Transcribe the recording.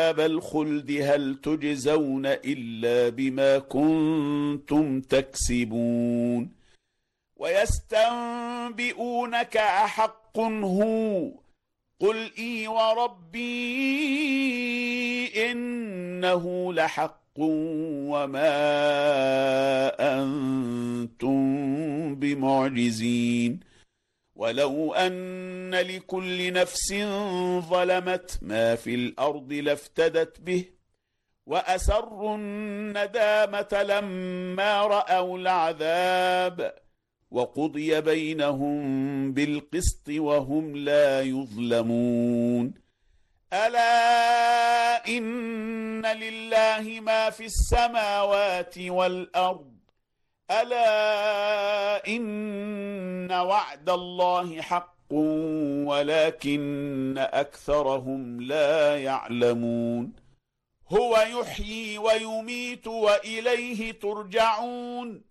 الخلد هل تجزون إلا بما كنتم تكسبون ويستنبئونك أحق هو قل إي وربي إنه لحق وما أنتم بمعجزين ولو أن لكل نفس ظلمت ما في الأرض لافتدت به وأسروا الندامة لما رأوا العذاب وقضي بينهم بالقسط وهم لا يظلمون ألا إن لله ما في السماوات والأرض ألا إن وعد الله حق ولكن أكثرهم لا يعلمون هو يحيي ويميت وإليه ترجعون